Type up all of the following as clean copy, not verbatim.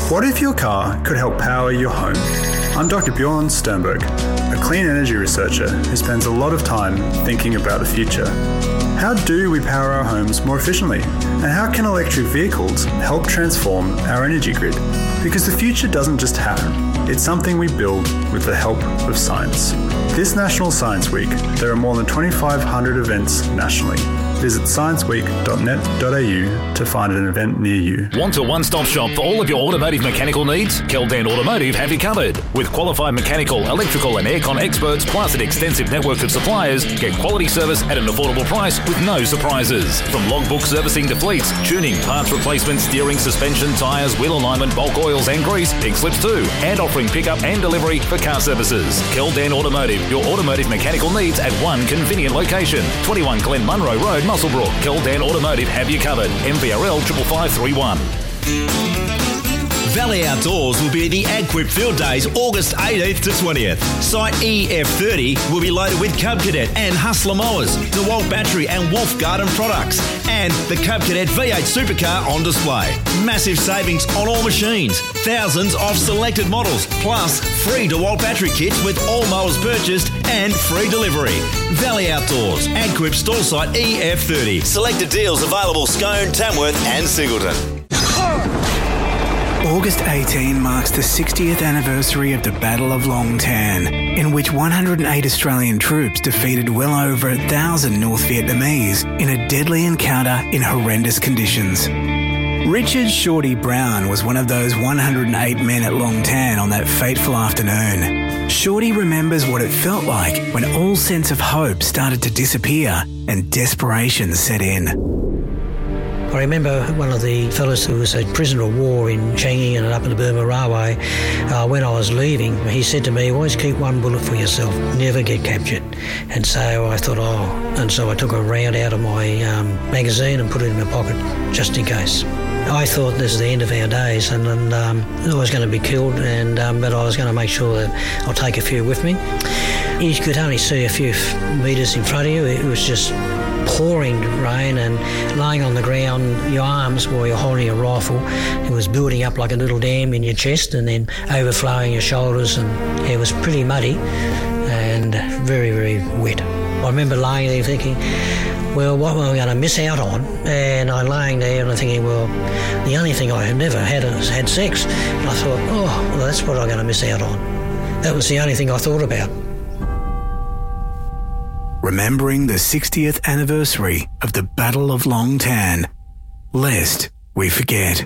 What if your car could help power your home? I'm Dr. Bjorn Sternberg, a clean energy researcher who spends a lot of time thinking about the future. How do we power our homes more efficiently? And how can electric vehicles help transform our energy grid? Because the future doesn't just happen. It's something we build with the help of science. This National Science Week, there are more than 2,500 events nationally. Visit scienceweek.net.au to find an event near you. Want a one-stop shop for all of your automotive mechanical needs? Keldan Automotive have you covered. With qualified mechanical, electrical and aircon experts plus an extensive network of suppliers, get quality service at an affordable price with no surprises. From logbook servicing to fleets, tuning, parts replacement, steering, suspension, tyres, wheel alignment, bulk oils and grease, pig slips too, and offering pickup and delivery for car services. Keldan Automotive, your automotive mechanical needs at one convenient location. 21 Glen Munro Road, Muswellbrook. Keldan Automotive have you covered. MVRL 55531. Valley Outdoors will be at the AgQuip Field Days August 18th to 20th. Site EF30 will be loaded with Cub Cadet and Hustler mowers, DeWalt battery and Wolf Garden products, and the Cub Cadet V8 supercar on display. Massive savings on all machines, thousands of selected models, plus free DeWalt battery kits with all mowers purchased and free delivery. Valley Outdoors, AgQuip store site EF30. Selected deals available Scone, Tamworth and Singleton. August 18 marks the 60th anniversary of the Battle of Long Tan, in which 108 Australian troops defeated well over 1,000 North Vietnamese in a deadly encounter in horrendous conditions. Richard Shorty Brown was one of those 108 men at Long Tan on that fateful afternoon. Shorty remembers what it felt like when all sense of hope started to disappear and desperation set in. I remember one of the fellows who was a prisoner of war in Changi and up in the Burma Railway, when I was leaving, he said to me, always keep one bullet for yourself, never get captured. And so I thought, so I took a round out of my magazine and put it in my pocket just in case. I thought this is the end of our days and I was going to be killed, but I was going to make sure that I'll take a few with me. You could only see a few metres in front of you. It was just pouring rain, and lying on the ground, your arms while you're holding a rifle, it was building up like a little dam in your chest and then overflowing your shoulders, and it was pretty muddy and very, very wet. I remember lying there thinking, well, what am I going to miss out on? And I'm lying there and I'm thinking, well, the only thing I have never had is had sex. And I thought, well, that's what I'm going to miss out on. That was the only thing I thought about. Remembering the 60th anniversary of the Battle of Long Tan, lest we forget.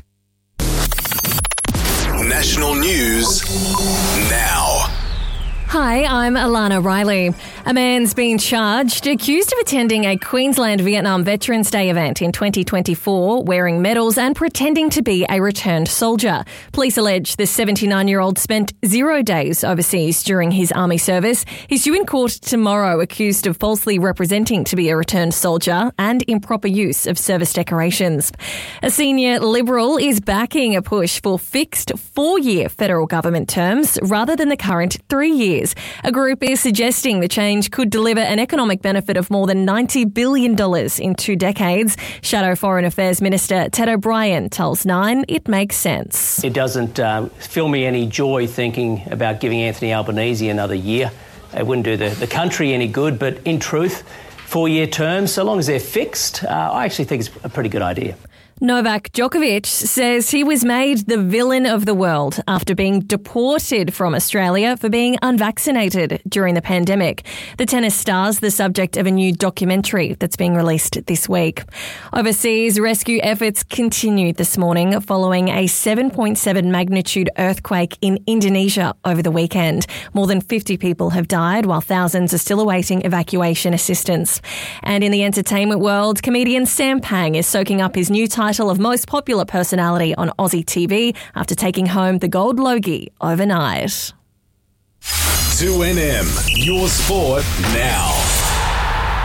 National news now. Hi, I'm Alana Riley. A man's been charged, accused of attending a Queensland Vietnam Veterans Day event in 2024, wearing medals and pretending to be a returned soldier. Police allege the 79-year-old spent 0 days overseas during his army service. He's due in court tomorrow, accused of falsely representing to be a returned soldier and improper use of service decorations. A senior Liberal is backing a push for fixed 4-year federal government terms rather than the current 3 years. A group is suggesting the change could deliver an economic benefit of more than $90 billion in 2 decades. Shadow Foreign Affairs Minister Ted O'Brien tells Nine it makes sense. It doesn't fill me any joy thinking about giving Anthony Albanese another year. It wouldn't do the country any good, but in truth, 4-year terms, so long as they're fixed, I actually think it's a pretty good idea. Novak Djokovic says he was made the villain of the world after being deported from Australia for being unvaccinated during the pandemic. The tennis star's the subject of a new documentary that's being released this week. Overseas, rescue efforts continued this morning following a 7.7 magnitude earthquake in Indonesia over the weekend. More than 50 people have died while thousands are still awaiting evacuation assistance. And in the entertainment world, comedian Sam Pang is soaking up his new title of most popular personality on Aussie TV after taking home the Gold Logie overnight. 2NM, your sport now.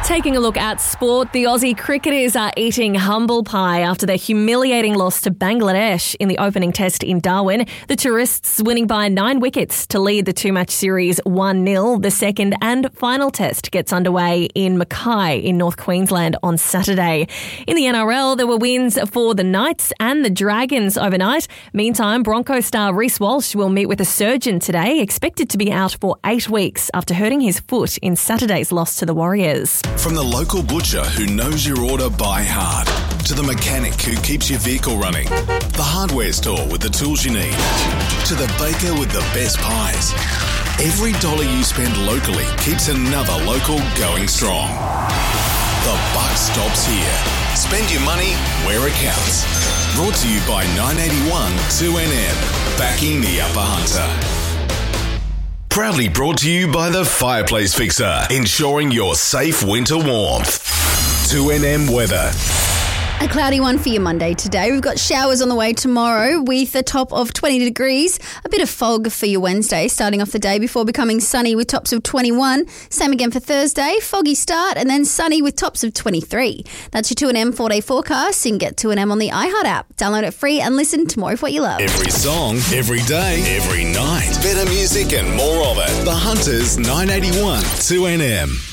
Taking a look at sport, the Aussie cricketers are eating humble pie after their humiliating loss to Bangladesh in the opening test in Darwin. The tourists winning by 9 wickets to lead the 2-match series 1-0. The second and final test gets underway in Mackay in North Queensland on Saturday. In the NRL, there were wins for the Knights and the Dragons overnight. Meantime, Broncos star Reece Walsh will meet with a surgeon today, expected to be out for 8 weeks after hurting his foot in Saturday's loss to the Warriors. From the local butcher who knows your order by heart, to the mechanic who keeps your vehicle running, the hardware store with the tools you need, to the baker with the best pies. Every dollar you spend locally keeps another local going strong. The buck stops here. Spend your money where it counts. Brought to you by 981 2NM, backing the Upper Hunter. Proudly brought to you by the Fireplace Fixer, ensuring your safe winter warmth. 2NM weather. A cloudy one for your Monday today. We've got showers on the way tomorrow with a top of 20 degrees. A bit of fog for your Wednesday, starting off the day before becoming sunny with tops of 21. Same again for Thursday. Foggy start and then sunny with tops of 23. That's your 2NM 4-day forecast. You can get 2NM on the iHeart app. Download it free and listen to more of what you love. Every song, every day, every night. Better music and more of it. The Hunters 981 2NM.